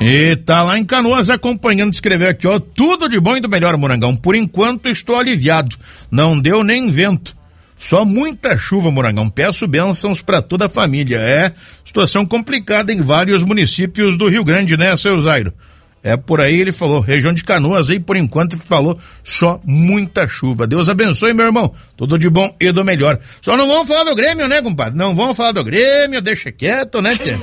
E tá lá em Canoas acompanhando, escreveu aqui, ó, tudo de bom e do melhor, Morangão. Por enquanto estou aliviado, não deu nem vento. Só muita chuva, Morangão. Peço bênçãos pra toda a família. É situação complicada em vários municípios do Rio Grande, né, seu Zairo? É por aí, ele falou, região de Canoas aí, por enquanto, falou só muita chuva. Deus abençoe, meu irmão. Tudo de bom e do melhor. Só não vamos falar do Grêmio, né, compadre? Não vamos falar do Grêmio, deixa quieto, né, tia?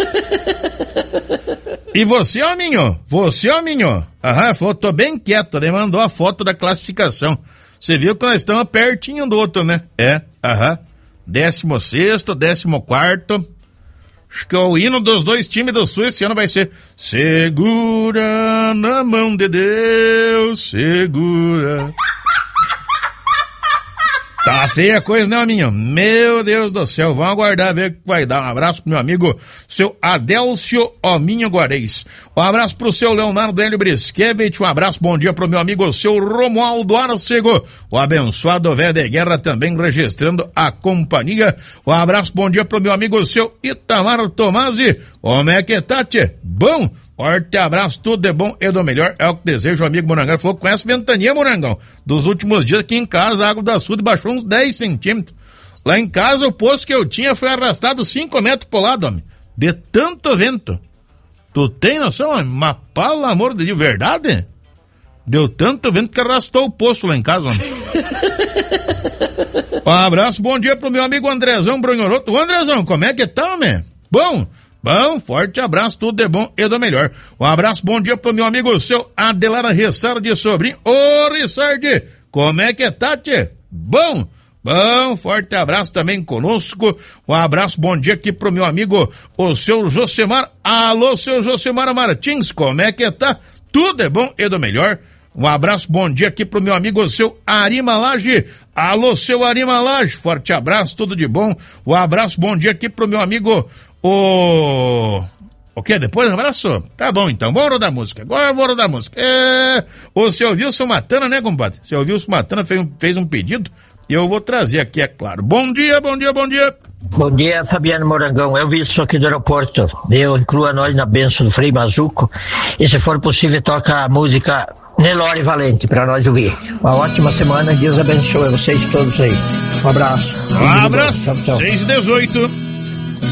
E você, hominho? Aham, falou, tô bem quieto, ele mandou a foto da classificação. Você viu que nós estamos pertinho do outro, né? É, aham. 16º, 14º. Acho que o hino dos dois times do Sul esse ano vai ser Segura na mão de Deus, segura. Tá feia a coisa, né, hominho? Meu Deus do céu, vamos aguardar ver o que vai dar. Um abraço pro meu amigo, seu Adélcio Hominho Guarez. Um abraço pro seu Leonardo Hélio Briskevich. Um abraço, bom dia pro meu amigo, seu Romualdo Arcego. O abençoado velho de guerra também registrando a companhia. Um abraço, bom dia pro meu amigo, seu Itamar Tomasi. Como é que tá, tchê? Bom? Forte abraço, tudo de bom e do melhor, é o que desejo, o amigo Morangão. Ele falou que conhece ventania, Morangão. Dos últimos dias aqui em casa, a água da Sul baixou uns 10 centímetros. Lá em casa, o poço que eu tinha foi arrastado 5 metros pro lado, homem. De tanto vento. Tu tem noção, homem? Mas, pelo amor de Deus, verdade? Deu tanto vento que arrastou o poço lá em casa, homem. Um abraço, bom dia pro meu amigo Andrezão Brunhoroto. Andrezão, como é que tá, homem? Bom, forte abraço, tudo de bom e do melhor. Um abraço, bom dia pro meu amigo seu Adelara Rissardi Sobrinho. Ô, Rissardi, como é que tá, tchê? Bom, forte abraço também conosco. Um abraço, bom dia aqui pro meu amigo, o seu Josemar. Alô, seu Josemar Martins, como é que tá? Tudo é bom e do melhor. Um abraço, bom dia aqui pro meu amigo, o seu Ari Malage. Alô, seu Ari Malage, forte abraço, tudo de bom. Um abraço, bom dia aqui pro meu amigo, o quê? Depois um abraço? Tá bom, então. Vamos rodar música. Agora vou rodar música. O seu Wilson Matana, né, compadre? O seu Wilson Matana fez um pedido e eu vou trazer aqui, é claro. Bom dia. Bom dia, Fabiano Morangão. Eu vi isso aqui do aeroporto. Eu inclua nós na bênção do Frei Mazuco. E se for possível, toca a música Nelore Valente pra nós ouvir. Uma ótima semana. Deus abençoe vocês todos aí. Um abraço. Um abraço. Tchau. 6:18.